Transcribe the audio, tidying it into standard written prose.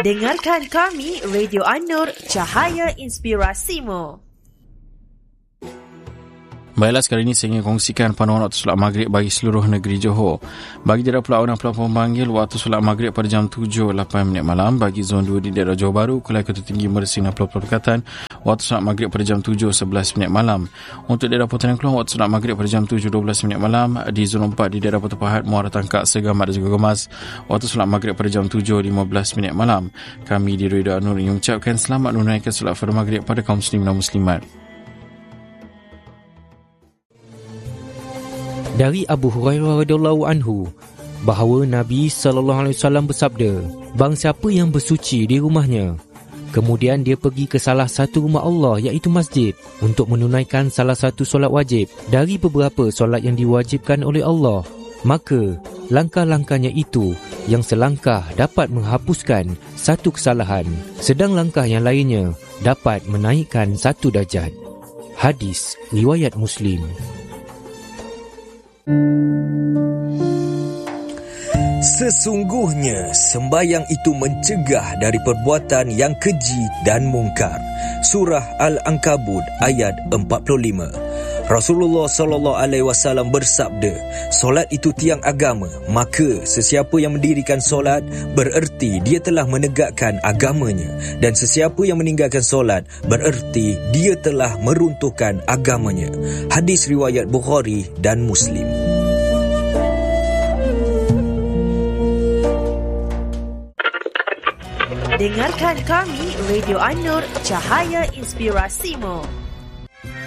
Dengarkan kami, Radio An-Nur, Cahaya Inspirasimu. Baiklah, sekali ini saya ingin kongsikan panduan waktu solat maghrib bagi seluruh negeri Johor. Bagi daerah Pulau dan Pulau Pembanggil, waktu solat maghrib pada jam 7.08 malam. Bagi zon 2 di daerah Johor Bahru, Kuala Ketua Tinggi Mersing dan Pulau Perkatan, waktu solat maghrib pada jam 7.11 malam. Untuk daerah Putaran Keluar, waktu solat maghrib pada jam 7.12 malam. Di zon 4 di daerah Putu Pahat, Muara Tangkak, Segamat dan juga Gemas, waktu solat maghrib pada jam 7.15 malam. Kami di Radio An-Nur ingin mengucapkan selamat menunaikan solat fardu maghrib pada kaum muslim dan muslimat. Dari Abu Hurairah radhiyallahu anhu bahawa Nabi sallallahu alaihi wasallam bersabda, barang siapa yang bersuci di rumahnya, kemudian dia pergi ke salah satu rumah Allah iaitu masjid untuk menunaikan salah satu solat wajib dari beberapa solat yang diwajibkan oleh Allah, maka langkah-langkahnya itu yang selangkah dapat menghapuskan satu kesalahan, sedang langkah yang lainnya dapat menaikkan satu darjat. Hadis riwayat Muslim. Sesungguhnya sembahyang itu mencegah dari perbuatan yang keji dan mungkar. Surah Al-Ankabut ayat 45. Rasulullah sallallahu alaihi wasallam bersabda, solat itu tiang agama, maka sesiapa yang mendirikan solat bererti dia telah menegakkan agamanya, dan sesiapa yang meninggalkan solat bererti dia telah meruntuhkan agamanya. Hadis riwayat Bukhari dan Muslim. Dengarkan kami, Radio An-Nur, Cahaya Inspirasimu.